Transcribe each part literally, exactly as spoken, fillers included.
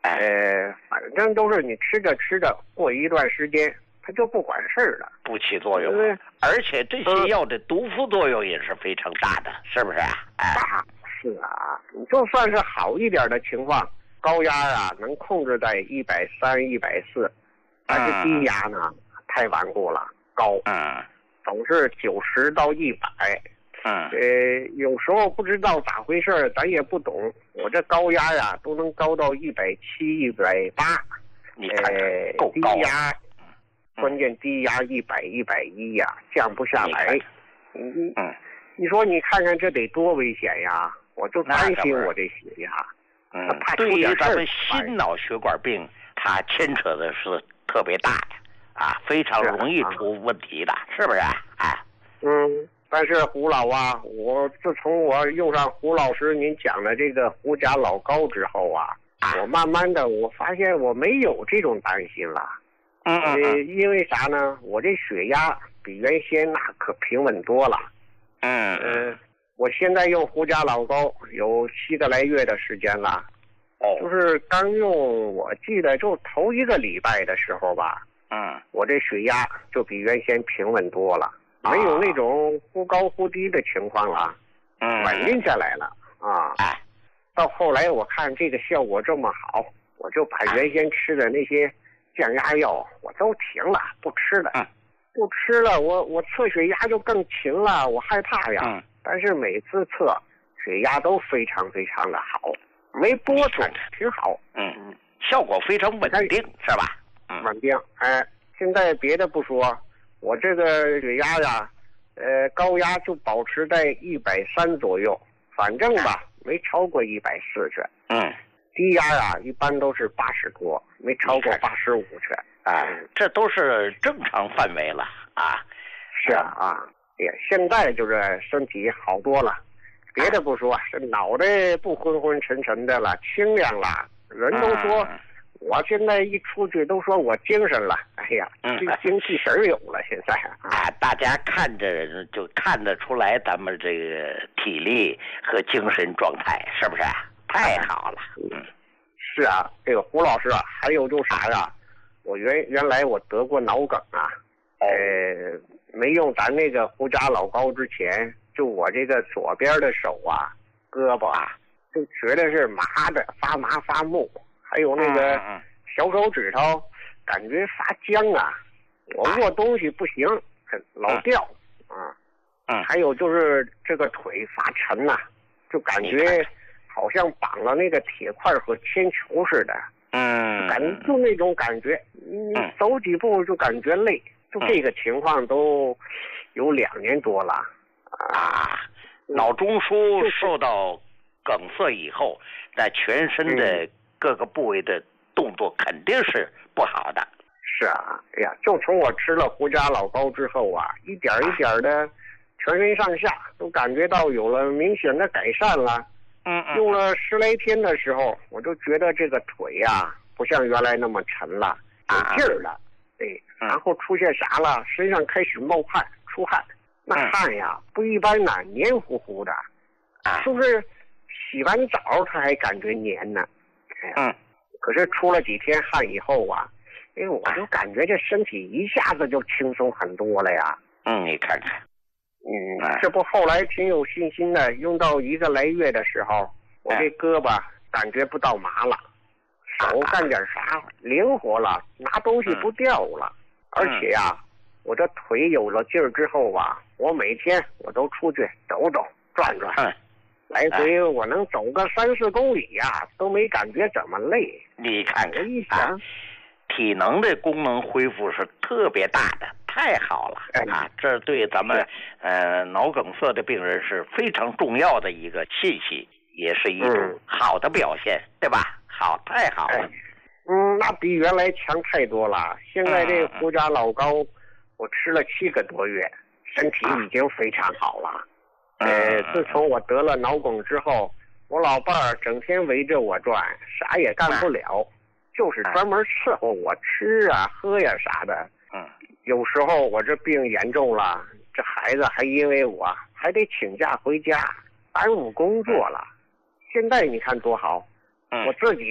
呃，反正都是你吃着吃着，过一段时间它就不管事儿了， 不起作用了。而且这些药的毒副作用也是非常大的，是不是啊？哎， 大是啊，你就算是好一点的情况，高压啊能控制在一百三、一百四，但是低压呢、嗯、太顽固了，高， 嗯， 总是九十到一百。 嗯， 呃，有时候不知道咋回事，咱也不懂。我这高压呀，都能高到一百七、一百八。 你看看， 呃， 够高。 低压，关键低压一百、一百一呀，降不下来。 嗯嗯， 你说你看看这得多危险呀！我就担心我这血压。 嗯，对于咱们心脑血管病，它牵扯的是特别大的啊，非常容易出问题的，是, 啊、是不是？哎， 嗯。但是胡老啊，我自从我用上胡老师您讲的这个胡家老高之后啊，我慢慢的我发现我没有这种担心了。 嗯嗯嗯。因为啥呢？我这血压比原先那可平稳多了。 嗯嗯。我现在用胡家老高有七个来月的时间了。 哦。 就是刚用，我记得就头一个礼拜的时候吧。 嗯。 我这血压就比原先平稳多了。没有那种忽高忽低的情况了， 嗯， 稳定下来了啊。 哎， 到后来我看这个效果这么好，我就把原先吃的那些降压药我都停了，不吃了。 嗯， 不吃了，我我测血压就更勤了，我害怕呀。 嗯， 但是每次测血压都非常非常的好，没波动，挺好。 嗯嗯，效果非常稳定，是吧？ 嗯，稳定。哎，现在别的不说。我这个血压呀，呃，高压就保持在一百三左右，反正吧，没超过一百四去。 嗯， 低压呀，一般都是八十多，没超过八十五去。 啊，这都是正常范围了啊。 是啊啊，也现在就是身体好多了，别的不说，这脑袋不昏昏沉沉的了，清亮了，人都说。嗯，我现在一出去都说我精神了，哎呀，精气神有了。现在啊，大家看着就看得出来咱们这个体力和精神状态是不是？太好了。嗯， 是啊，这个胡老师啊，还有就啥呀？我原原来我得过脑梗啊，呃，没用咱那个胡家老高之前，就我这个左边的手啊、胳膊啊，就觉得是麻的，发麻发木。还有那个小手指头，感觉发僵啊，我握东西不行，老掉啊。 嗯， 还有就是这个腿发沉呐、啊，就感觉好像绑了那个铁块和铅球似的。 嗯， 感就那种感觉，你走几步就感觉累，就这个情况都有两年多了啊。脑中枢受到梗塞以后，在全身的、嗯。各个部位的动作肯定是不好的。 是啊，哎呀，就从我吃了胡家老高之后啊，一点一点的，全身上下都感觉到有了明显的改善了。 嗯嗯。 用了十来天的时候，我就觉得这个腿呀、啊，不像原来那么沉了，有劲儿了。对、啊，然后出现啥了？身上开始冒汗、出汗，那汗呀、嗯、不一般呐，黏糊糊的。 啊， 就是洗完澡他还感觉黏呢。 嗯， 可是出了几天汗以后啊，哎，我就感觉这身体一下子就轻松很多了呀。 嗯，你看看， 嗯，这不后来挺有信心的，用到一个来月的时候，我这胳膊感觉不到麻了，手干点啥灵活了，拿东西不掉了，而且呀，我这腿有了劲儿之后啊，我每天我都出去走走转转。来回我能走个三四公里呀、啊，都没感觉怎么累。 你看看， 一想、啊， 体能的功能恢复是特别大的，太好了、哎、啊！这对咱们呃脑梗塞的病人是非常重要的一个信息，也是一种好的表现，嗯、对吧？好，太好了。 哎、嗯，那比原来强太多了。现在这胡家老高，嗯、我吃了七个多月，身体已经非常好了。啊呃，自从我得了脑梗之后，我老伴儿整天围着我转，啥也干不了，就是专门伺候我吃啊、喝呀啥的。 嗯， 有时候我这病严重了，这孩子还因为我还得请假回家，耽误工作了。现在你看多好，我自己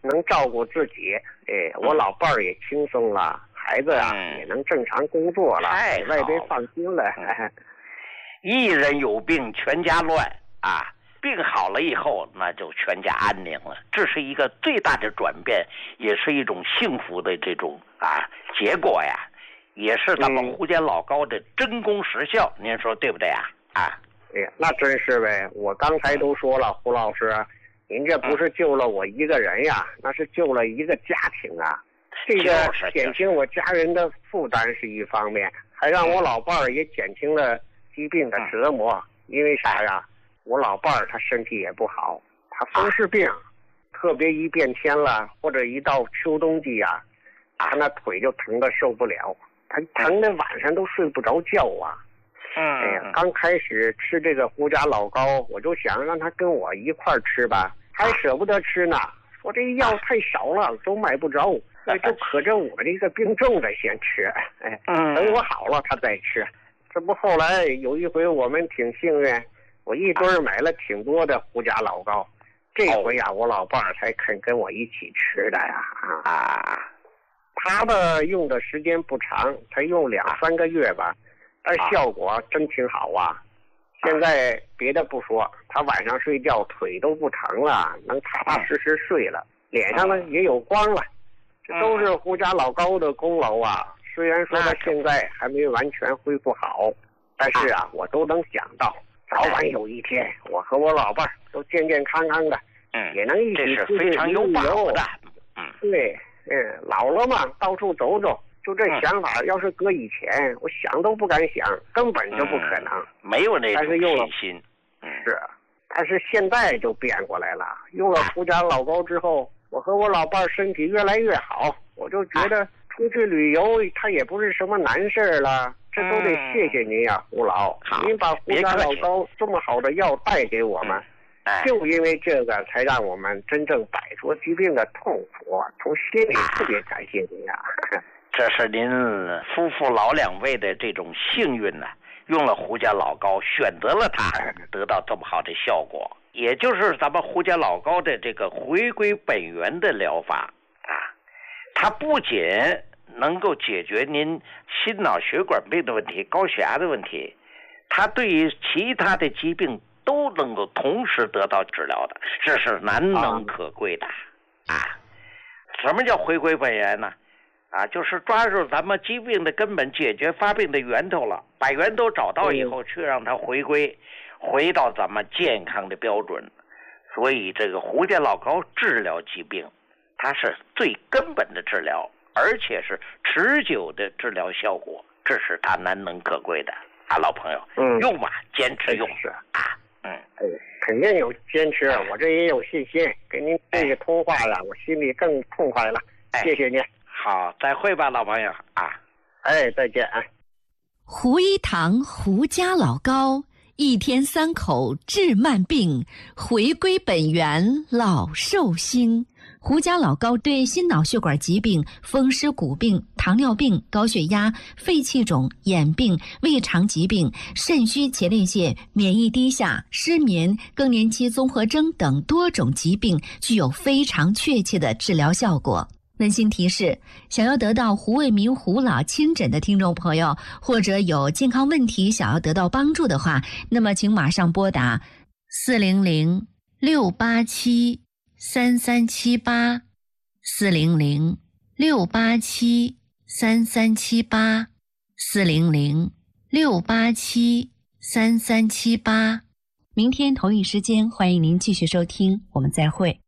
能照顾自己，哎，我老伴儿也轻松了，孩子啊、嗯、也能正常工作了，外边放心了。 嗯、一人有病全家乱啊，病好了以后那就全家安宁了，这是一个最大的转变，也是一种幸福的这种啊结果呀，也是咱们胡家老高的真功实效、嗯、您说对不对啊？啊， 哎呀，那真是呗，我刚才都说了，胡老师，您这不是救了我一个人呀、嗯、那是救了一个家庭啊，这个减轻我家人的负担是一方面，还让我老伴儿也减轻了疾病的折磨、嗯、因为啥呀，我老伴儿他身体也不好，他风湿病、啊、特别一变天了或者一到秋冬季呀、啊，他那腿就疼得受不了，他疼得晚上都睡不着觉啊。 嗯， 哎呀，刚开始吃这个胡家老高，我就想让他跟我一块儿吃吧，还舍不得吃呢，说这药太少了，都买不着，所以就可着我这个病重的先吃，哎，等我好了他再吃。这不后来有一回我们挺幸运，我一堆买了挺多的胡家老高，这回呀、啊、我老伴儿才肯跟我一起吃的呀。啊，他的用的时间不长，才用两三个月吧。但效果真挺好啊！现在别的不说，他晚上睡觉腿都不疼了，能踏踏实实睡了，脸上呢也有光了，这都是胡家老高的功劳啊！虽然说他现在还没完全恢复好，但是啊，我都能想到，早晚有一天，我和我老伴儿都健健康康的， 嗯， 也能一起出去旅游的。嗯，对，嗯，老了嘛，到处走走。就这想法，要是搁以前，我想都不敢想，根本就不可能。 嗯、没有那种信心。 嗯，是，但是现在就变过来了。用了胡家老高之后，我和我老伴儿身体越来越好，我就觉得出去旅游，它也不是什么难事了。这都得谢谢您呀、啊，胡老，您把胡家老高这么好的药带给我们。 哎、 就因为这个，才让我们真正摆脱疾病的痛苦，从心里特别感谢您呀、啊。 这是您夫妇老两位的这种幸运呢、啊，用了胡家老高，选择了它，得到这么好的效果，也就是咱们胡家老高的这个回归本源的疗法啊，它不仅能够解决您心脑血管病的问题、高血压的问题，它对于其他的疾病都能够同时得到治疗的，这是难能可贵的啊！什么叫回归本源呢？啊，就是抓住咱们疾病的根本，解决发病的源头了，把源头找到以后，去让它回归，回到咱们健康的标准。所以这个胡家老高治疗疾病，它是最根本的治疗，而且是持久的治疗效果，这是它难能可贵的啊，老朋友， 嗯， 用吧，坚持用是啊，嗯， 哎，肯定有坚持，我这也有信心。跟您这个通话了，我心里更痛快了， 哎、 谢谢您。 好，再会吧，老朋友啊！ 哎，再见啊！ 胡一堂胡家老高，一天三口治慢病，回归本源老寿星。胡家老高对心脑血管疾病、风湿骨病、糖尿病、高血压、肺气肿、眼病、胃肠疾病、肾虚前列腺、免疫低下、失眠、更年期综合征等多种疾病具有非常确切的治疗效果。温馨提示：想要得到胡卫民胡老亲诊的听众朋友，或者有健康问题想要得到帮助的话，那么请马上拨打四零零六八七三三七八四零零六八七三三七八四零零六八七三三七八。明天同一时间，欢迎您继续收听，我们再会。